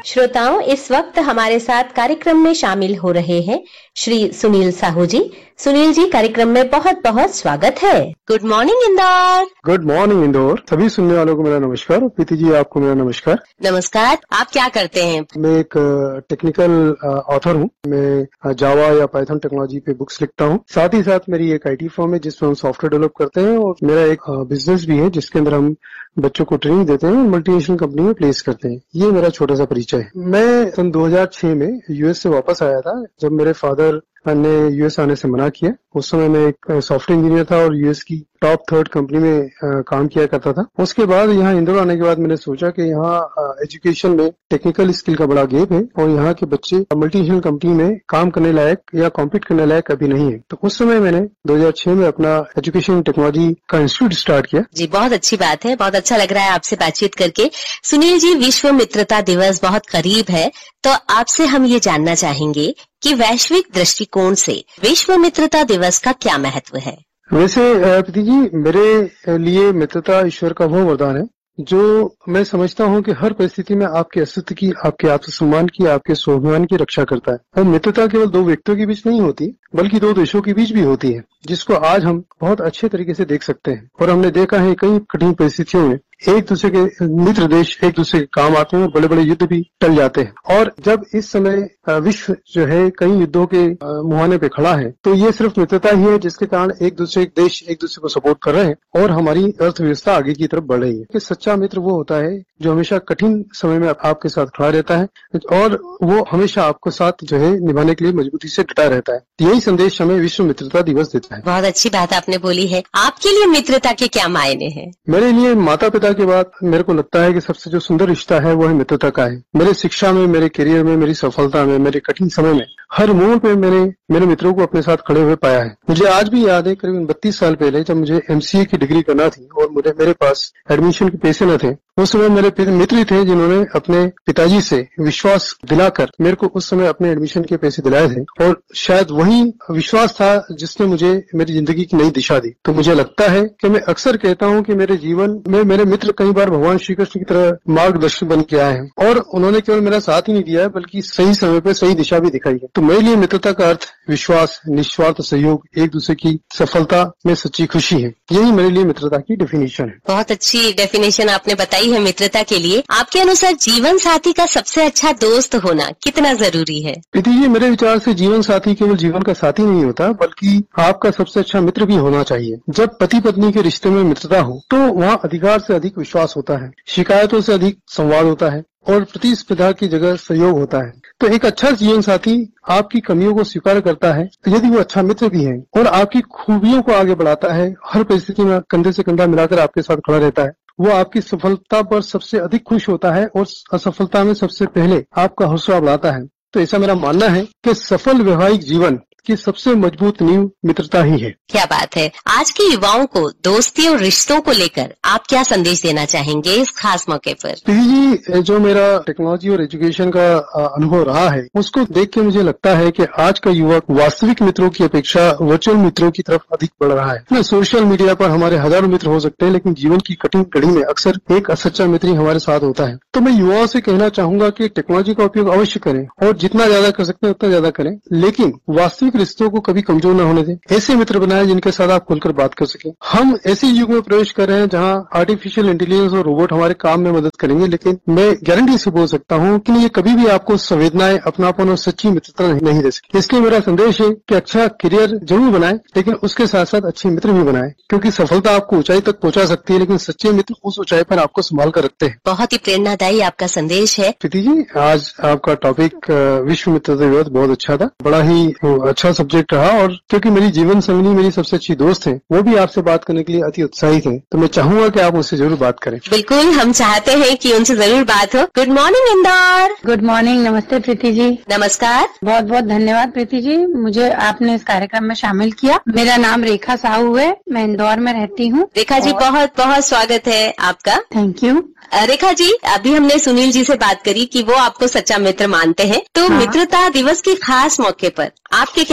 श्रोताओं, इस वक्त हमारे साथ कार्यक्रम में शामिल हो रहे हैं श्री सुनील साहू जी। सुनील जी, कार्यक्रम में बहुत बहुत स्वागत है। Good morning Indore. Good morning Indore. सभी सुनने वालों को मेरा नमस्कार। प्रीति जी, आपको मेरा नमस्कार। नमस्कार। आप क्या करते हैं? मैं एक टेक्निकल ऑथर हूँ। मैं जावा या पाइथन टेक्नोलॉजी पे बुक्स लिखता हूँ। साथ ही साथ मेरी एक आईटी फर्म है जिसमें हम सॉफ्टवेयर डेवलप करते हैं, और मेरा एक बिजनेस भी है जिसके अंदर हम बच्चों को ट्रेनिंग देते हैं और मल्टीनेशनल कंपनी में प्लेस करते हैं। ये मेरा छोटा सा परिचय है। मैं सन 2006 में यूएस से वापस आया था, जब मेरे फादर ने यूएस आने से मना किया। उस समय मैं एक सॉफ्टवेयर इंजीनियर था और यूएस की टॉप 3rd कंपनी में काम किया करता था। उसके बाद यहाँ इंदौर आने के बाद मैंने सोचा कि यहाँ एजुकेशन में टेक्निकल स्किल का बड़ा गैप है और यहाँ के बच्चे मल्टीनेशनल कंपनी में काम करने लायक या कॉम्पीट करने लायक अभी नहीं है। तो उस समय मैंने 2006 में अपना एजुकेशन टेक्नोलॉजी का इंस्टीट्यूट स्टार्ट किया। जी, बहुत अच्छी बात है। बहुत अच्छा लग रहा है आपसे बातचीत करके। सुनील जी, विश्व मित्रता दिवस बहुत करीब है, तो आपसे हम ये जानना चाहेंगे कि वैश्विक दृष्टिकोण से विश्व मित्रता दिवस का क्या महत्व है? वैसे प्रीति जी, मेरे लिए मित्रता ईश्वर का वो वरदान है जो मैं समझता हूँ कि हर परिस्थिति में आपके अस्तित्व की, आपके आत्मसम्मान की, आपके स्वाभिमान की रक्षा करता है। और मित्रता केवल 2 व्यक्तियों के बीच नहीं होती, बल्कि 2 देशों के बीच भी होती है, जिसको आज हम बहुत अच्छे तरीके से देख सकते हैं। और हमने देखा है कई कठिन परिस्थितियों में एक दूसरे के मित्र देश एक दूसरे के काम आते हैं और बड़े बड़े युद्ध भी टल जाते हैं। और जब इस समय विश्व जो है कई युद्धों के मुहाने पे खड़ा है, तो ये सिर्फ मित्रता ही है जिसके कारण एक दूसरे देश एक दूसरे को सपोर्ट कर रहे हैं और हमारी अर्थव्यवस्था आगे की तरफ बढ़ रही है। कि सच्चा मित्र वो होता है जो हमेशा कठिन समय में आपके साथ खड़ा रहता है और वो हमेशा आपको साथ जो है निभाने के लिए मजबूती से डटा रहता है। यही संदेश हमें विश्व मित्रता दिवस देता है। बहुत अच्छी बात आपने बोली है। आपके लिए मित्रता के क्या मायने हैं? मेरे लिए माता पिता के बाद मेरे को लगता है कि सबसे जो सुंदर रिश्ता है वो है मित्रता का है। मेरे शिक्षा में, मेरे करियर में, मेरी सफलता में, मेरे कठिन समय में, हर मोड़ पे मेरे मित्रों को अपने साथ खड़े हुए पाया है। मुझे आज भी याद है, करीबन 32 साल पहले जब मुझे एमसीए की डिग्री करना थी और मेरे पास एडमिशन के पैसे न थे, उस समय मेरे मित्र थे जिन्होंने अपने पिताजी से विश्वास दिलाकर मेरे को उस समय अपने एडमिशन के पैसे दिलाए थे। और शायद वही विश्वास था जिसने मुझे मेरी जिंदगी की नई दिशा दी। तो मुझे लगता है कि मैं अक्सर कहता हूँ कि मेरे जीवन में मेरे मित्र कई बार भगवान श्री कृष्ण की तरह मार्गदर्शक बन के आए हैं और उन्होंने केवल मेरा साथ ही नहीं दिया है, बल्कि सही समय पे सही दिशा भी दिखाई है। तो मेरे लिए मित्रता का अर्थ विश्वास, निस्वार्थ सहयोग, एक दूसरे की सफलता में सच्ची खुशी है। यही मेरे लिए मित्रता की डेफिनेशन है। बहुत अच्छी डेफिनेशन आपने बताई है मित्रता के लिए। आपके अनुसार जीवन साथी का सबसे अच्छा दोस्त होना कितना जरूरी है? प्रीति जी, मेरे विचार से जीवन साथी केवल जीवन का साथी नहीं होता, बल्कि आपका सबसे अच्छा मित्र भी होना चाहिए। जब पति पत्नी के रिश्ते में मित्रता हो तो वहाँ अधिकार से अधिक विश्वास होता है, शिकायतों से अधिक संवाद होता है और प्रतिस्पर्धा की जगह सहयोग होता है। तो एक अच्छा जीवन साथी आपकी कमियों को स्वीकार करता है यदि वो अच्छा मित्र भी है, और आपकी खूबियों को आगे बढ़ाता है। हर परिस्थिति में कंधे से कंधा मिलाकर आपके साथ खड़ा रहता है। वो आपकी सफलता पर सबसे अधिक खुश होता है और असफलता में सबसे पहले आपका हौसला बढ़ाता है। तो ऐसा मेरा मानना है कि सफल वैवाहिक जीवन की सबसे मजबूत नींव मित्रता ही है। क्या बात है। आज के युवाओं को दोस्ती और रिश्तों को लेकर आप क्या संदेश देना चाहेंगे इस खास मौके पर? जी, जो मेरा टेक्नोलॉजी और एजुकेशन का अनुभव रहा है, उसको देख के मुझे लगता है कि आज का युवक वास्तविक मित्रों की अपेक्षा वर्चुअल मित्रों की तरफ अधिक बढ़ रहा है। सोशल मीडिया पर हमारे हजारों मित्र हो सकते हैं, लेकिन जीवन की कठिन कड़ी में अक्सर एक सच्चा मित्र ही हमारे साथ होता है। तो मैं युवाओं से कहना चाहूंगा कि टेक्नोलॉजी का उपयोग अवश्य करें और जितना ज्यादा कर सकते हैं उतना ज्यादा करें, लेकिन वास्तविक रिश्तों को कभी कमजोर न होने दें। ऐसे मित्र बनाए जिनके साथ आप खुलकर बात कर सकें। हम ऐसे युग में प्रवेश कर रहे हैं जहां आर्टिफिशियल इंटेलिजेंस और रोबोट हमारे काम में मदद करेंगे, लेकिन मैं गारंटी से बोल सकता हूं कि ये कभी भी आपको संवेदनाएं, अपनापन और सच्ची मित्रता नहीं दे सकते। इसलिए मेरा संदेश है कि अच्छा करियर जरूर बनाए, लेकिन उसके साथ साथ अच्छे मित्र भी बनाए, क्योंकि सफलता आपको ऊंचाई तक पहुंचा सकती है, लेकिन सच्चे मित्र उस ऊंचाई पर आपको संभाल कर रखते हैं। बहुत ही प्रेरणादायी आपका संदेश है। प्रीति जी, आज आपका टॉपिक विश्व मित्रता दिवस बहुत अच्छा था, बड़ा ही अच्छा सब्जेक्ट रहा। और क्योंकि मेरी जीवन संगनी मेरी सबसे अच्छी दोस्त है, वो भी आपसे बात करने के लिए अति उत्साहित है, तो मैं चाहूंगा कि आप उनसे जरूर बात करें। बिल्कुल, हम चाहते हैं कि उनसे जरूर बात हो। Good morning Indore. Good morning. नमस्ते प्रीति जी। नमस्कार। बहुत बहुत धन्यवाद प्रीति जी, मुझे आपने इस कार्यक्रम में शामिल किया। मेरा नाम रेखा साहू है, मैं इंदौर में रहती हूँ। रेखा जी, बहुत बहुत स्वागत है आपका। Thank you. रेखा जी, अभी हमने सुनील जी से बात करी कि वो आपको सच्चा मित्र मानते हैं, तो हाँ। मित्रता दिवस के खास मौके पर आपके क्या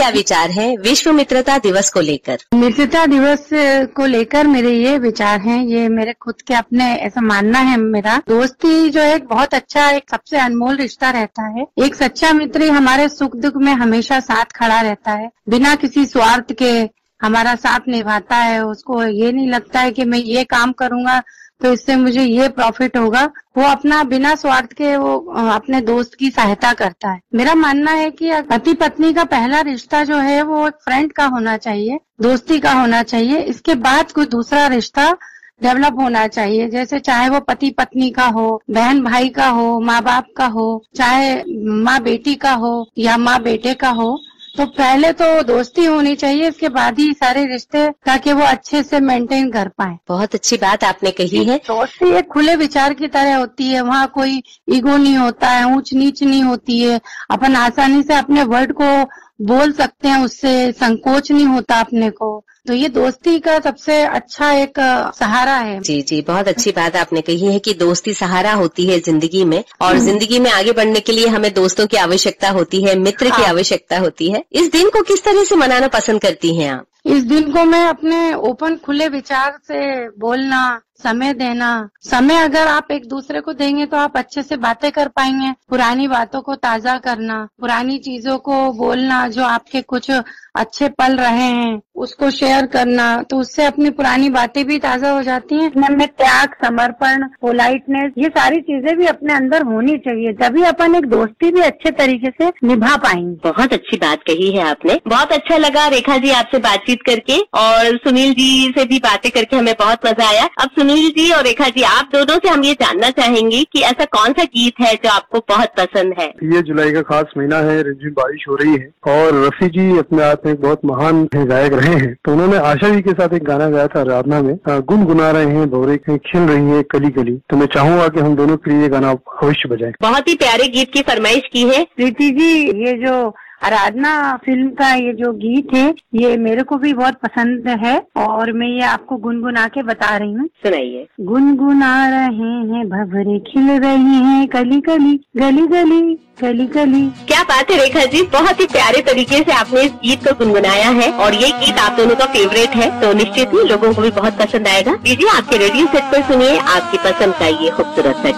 क्या विचार हैं विश्व मित्रता दिवस को लेकर? मित्रता दिवस को लेकर मेरे ये विचार हैं, ये मेरे खुद के अपने ऐसा मानना है मेरा। दोस्ती जो है बहुत अच्छा, एक सबसे अनमोल रिश्ता रहता है। एक सच्चा मित्र ही हमारे सुख दुख में हमेशा साथ खड़ा रहता है, बिना किसी स्वार्थ के हमारा साथ निभाता है। उसको ये नहीं लगता है कि मैं ये काम करूंगा तो इससे मुझे ये प्रॉफिट होगा। वो अपना बिना स्वार्थ के वो अपने दोस्त की सहायता करता है। मेरा मानना है कि पति पत्नी का पहला रिश्ता जो है वो एक फ्रेंड का होना चाहिए, दोस्ती का होना चाहिए। इसके बाद कोई दूसरा रिश्ता डेवलप होना चाहिए, जैसे चाहे वो पति पत्नी का हो, बहन भाई का हो, माँ बाप का हो, चाहे माँ बेटी का हो या माँ बेटे का हो। तो पहले तो दोस्ती होनी चाहिए, इसके बाद ही सारे रिश्ते, ताकि वो अच्छे से मेंटेन कर पाए। बहुत अच्छी बात आपने कही है। दोस्ती एक खुले विचार की तरह होती है, वहाँ कोई ईगो नहीं होता है, ऊंच नीच नहीं होती है। अपन आसानी से अपने वर्ड को बोल सकते हैं, उससे संकोच नहीं होता अपने को। तो ये दोस्ती का सबसे अच्छा एक सहारा है। जी जी, बहुत अच्छी बात आपने कही है कि दोस्ती सहारा होती है जिंदगी में, और जिंदगी में आगे बढ़ने के लिए हमें दोस्तों की आवश्यकता होती है, मित्र की आवश्यकता होती है। इस दिन को किस तरह से मनाना पसंद करती हैं आप? इस दिन को मैं अपने ओपन खुले विचार से बोलना, समय देना। समय अगर आप एक दूसरे को देंगे तो आप अच्छे से बातें कर पाएंगे। पुरानी बातों को ताजा करना, पुरानी चीजों को बोलना, जो आपके कुछ अच्छे पल रहे हैं उसको शेयर करना, तो उससे अपनी पुरानी बातें भी ताजा हो जाती हैं। मन में त्याग, समर्पण, पोलाइटनेस, ये सारी चीजें भी अपने अंदर होनी चाहिए, तभी अपन एक दोस्ती भी अच्छे तरीके से निभा पाएंगे। बहुत अच्छी बात कही है आपने। बहुत अच्छा लगा रेखा जी आपसे बातचीत करके, और सुनील जी से भी बातें करके हमें बहुत मजा आया। अब सुनील जी और रेखा जी, आप दोनों से हम ये जानना चाहेंगे कि ऐसा कौन सा गीत है जो आपको बहुत पसंद है? ये जुलाई का खास महीना है, रिमझिम बारिश हो रही है, और रफी जी अपने आप में बहुत महान गायक रहे हैं। तो उन्होंने आशा जी के साथ एक गाना गाया था आराधना में, गुनगुना रहे हैं भौरे खिल रही है कली कली। तो मैं चाहूंगा कि हम दोनों के लिए ये गाना अवश्य बजाएं। बहुत ही प्यारे गीत की फरमाइश की है प्रीति जी। ये जो आराधना फिल्म का ये जो गीत है ये मेरे को भी बहुत पसंद है, और मैं ये आपको गुनगुना के बता रही हूँ। सुनाइए। गुनगुना रहे हैं भंवरे खिल रही हैं कली कली, गली गली गली गली। क्या बात है रेखा जी, बहुत ही प्यारे तरीके से आपने इस गीत को गुनगुनाया है, और ये गीत आप दोनों का फेवरेट है, तो निश्चित ही लोगों को भी बहुत पसंद आएगा। दीजिए आपके रेडियो सेट पर सुनिए आपकी पसंद का ये खूबसूरत सा